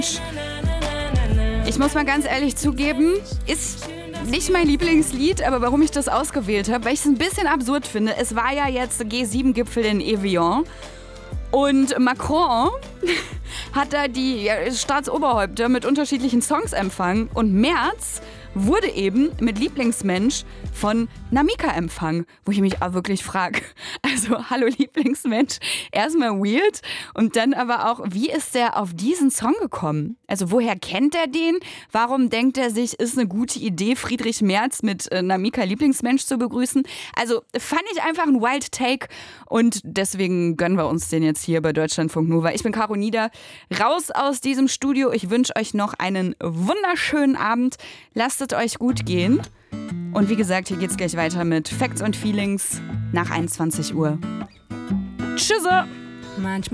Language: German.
Ich muss mal ganz ehrlich zugeben, ist nicht mein Lieblingslied, aber warum ich das ausgewählt habe, weil ich es ein bisschen absurd finde. Es war ja jetzt G7-Gipfel in Evian und Macron hat da die Staatsoberhäupter mit unterschiedlichen Songs empfangen und Merz wurde eben mit Lieblingsmensch von Namika empfangen, wo ich mich auch wirklich frage, also hallo Lieblingsmensch, erstmal weird und dann aber auch, wie ist der auf diesen Song gekommen? Also woher kennt er den? Warum denkt er sich, ist eine gute Idee, Friedrich Merz mit Namika Lieblingsmensch zu begrüßen? Also fand ich einfach ein wild Take und deswegen gönnen wir uns den jetzt hier bei Deutschlandfunk Nova. Ich bin Caro Nieder, raus aus diesem Studio. Ich wünsche euch noch einen wunderschönen Abend. Lasst es euch gut gehen. Und wie gesagt, hier geht's gleich weiter mit Facts und Feelings nach 21 Uhr. Tschüss!